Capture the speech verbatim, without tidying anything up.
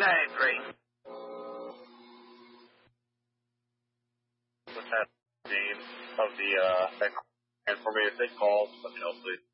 nine three. What's that name of the, uh, that, and for me, if they call, let me know, please.